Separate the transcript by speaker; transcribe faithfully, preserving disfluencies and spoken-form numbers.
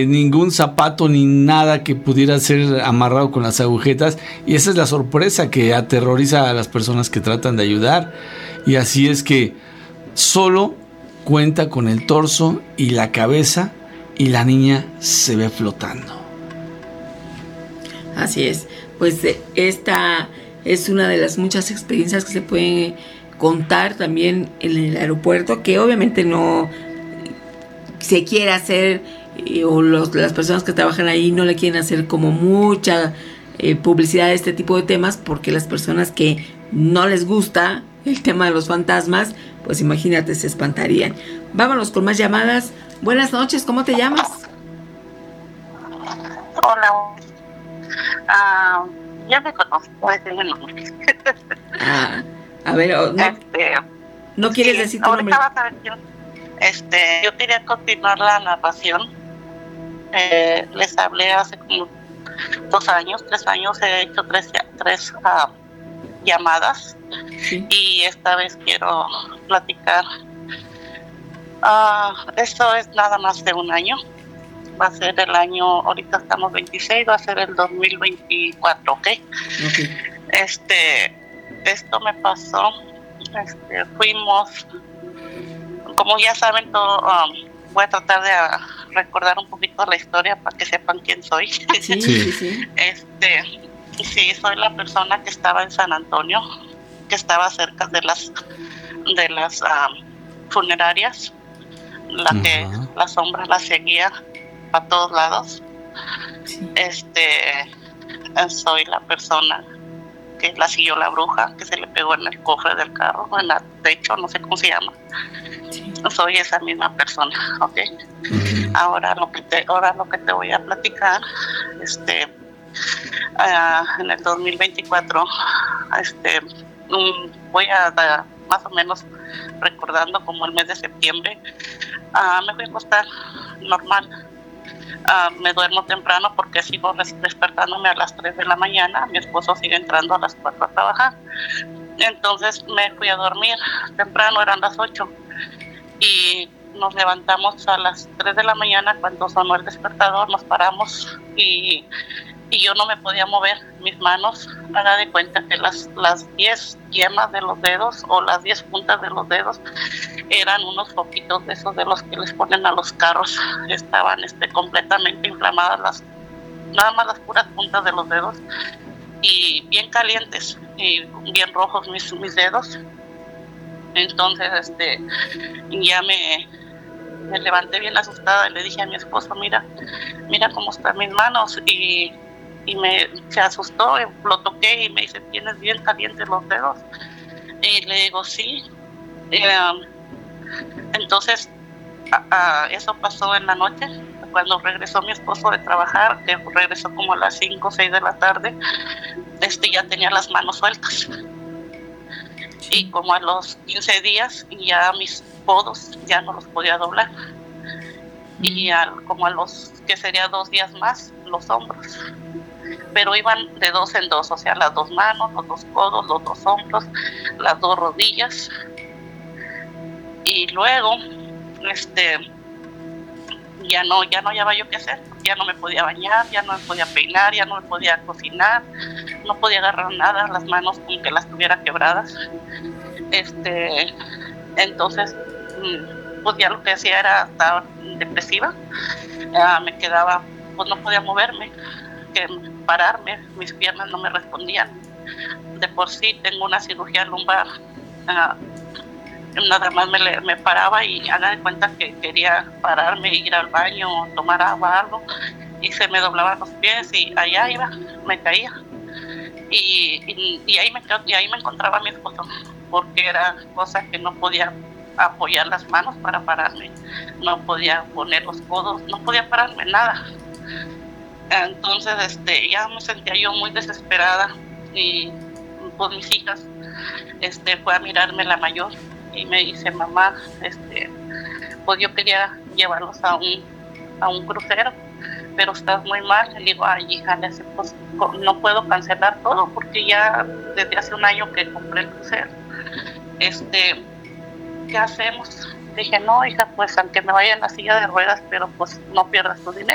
Speaker 1: ningún zapato ni nada que pudiera ser amarrado con las agujetas, y esa es la sorpresa que aterroriza a las personas que tratan de ayudar. Y así es que solo cuenta con el torso y la cabeza y la niña se ve flotando.
Speaker 2: Así es, pues esta es una de las muchas experiencias que se pueden contar también en el aeropuerto, que obviamente no se quiere hacer, eh, o los, las personas que trabajan ahí no le quieren hacer como mucha eh, publicidad de este tipo de temas, porque las personas que no les gusta el tema de los fantasmas, pues imagínate, se espantarían. Vámonos con más llamadas. Buenas noches, ¿cómo te llamas?
Speaker 3: Hola. Uh, ya me conozco, decirme el nombre.
Speaker 2: Ah, a ver, no,
Speaker 3: este,
Speaker 2: no quieres
Speaker 3: sí,
Speaker 2: decir tu nombre.
Speaker 3: Vas a ver quién. Este, yo quería continuar la narración. Eh, les hablé hace como dos años, tres años, he hecho tres, tres uh, llamadas, sí. Y esta vez quiero platicar. Uh, esto es nada más de un año. Va a ser el año, ahorita estamos veintiséis, va a ser el dos mil veinticuatro, ¿ok? Okay. Este, esto me pasó, este, fuimos, como ya saben, todo, um, voy a tratar de uh, recordar un poquito la historia para que sepan quién soy.
Speaker 2: Sí, sí, sí.
Speaker 3: Este, sí, soy la persona que estaba en San Antonio, que estaba cerca de las, de las um, funerarias, la uh-huh. que la sombra la seguía a todos lados. Sí. Este, soy la persona que la siguió la bruja, que se le pegó en el cofre del carro, en el techo, no sé cómo se llama. Sí. Soy esa misma persona, ¿ok? Uh-huh. Ahora lo que te, ahora lo que te voy a platicar, este, uh, en el dos mil veinticuatro, este, um, voy a uh, más o menos recordando como el mes de septiembre, uh, me fui a acostar normal. Uh, me duermo temprano porque sigo despertándome a las tres de la mañana. Mi esposo sigue entrando a las cuatro a trabajar. Entonces me fui a dormir temprano, eran las ocho. Y nos levantamos a las tres de la mañana cuando sonó el despertador, nos paramos y, y yo no me podía mover mis manos. Haga de cuenta que las, las diez yemas de los dedos o las diez puntas de los dedos eran unos foquitos de esos de los que les ponen a los carros. Estaban este, completamente inflamadas, las, nada más las puras puntas de los dedos, y bien calientes y bien rojos mis, mis dedos. Entonces este, ya me, me levanté bien asustada y le dije a mi esposo, mira, mira cómo están mis manos, y, y me, se asustó, y lo toqué y me dice, ¿tienes bien calientes los dedos? Y le digo, sí. Eh, Entonces, a, a, eso pasó en la noche, cuando regresó mi esposo de trabajar, que regresó como a las cinco o seis de la tarde, este, ya tenía las manos sueltas. Y como a los quince días, ya mis codos ya no los podía doblar. Y al, como a los, que sería dos días más, los hombros. Pero iban de dos en dos, o sea, las dos manos, los dos codos, los dos hombros, las dos rodillas. Y luego, este, ya no, ya no hallaba yo qué hacer, ya no me podía bañar, ya no me podía peinar, ya no me podía cocinar, no podía agarrar nada, las manos como que las tuviera quebradas. Este, entonces, pues ya lo que hacía era estar depresiva, uh, me quedaba, pues no podía moverme, que pararme, mis piernas no me respondían. De por sí tengo una cirugía lumbar. Uh, Nada más me, me paraba y haga de cuenta que quería pararme, ir al baño, tomar agua, algo, y se me doblaban los pies y allá iba, me caía. Y, y, y, ahí, me, y ahí me encontraba mi esposo, porque era cosa que no podía apoyar las manos para pararme, no podía poner los codos, no podía pararme, nada. Entonces este, ya me sentía yo muy desesperada, y pues mis hijas, este, fue a mirarme la mayor, y me dice, mamá, este, pues yo quería llevarlos a un, a un crucero, pero estás muy mal. Le digo, ay, hija, le hace, pues, no puedo cancelar todo, porque ya desde hace un año que compré el crucero. Este, ¿qué hacemos? Dije, no, hija, pues aunque me vaya en la silla de ruedas, pero pues no pierdas tu dinero.